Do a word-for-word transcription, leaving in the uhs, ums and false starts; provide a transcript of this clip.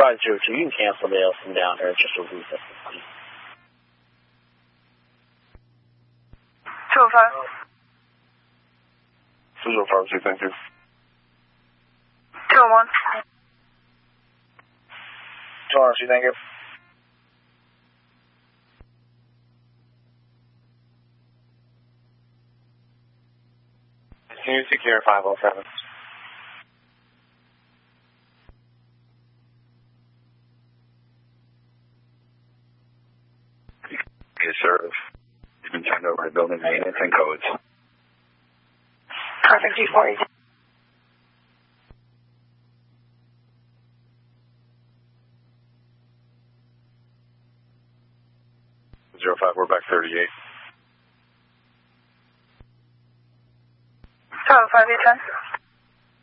five zero two, you can cancel the mail from down here. It's just a week. two oh five. two oh five, thank you. two oh one. two oh one, thank you. Continue secure five oh seven. Yes, sir. It's been turned over to building maintenance and codes. Perfect, G forty. zero five, we're back thirty-eight. two oh five, eight ten.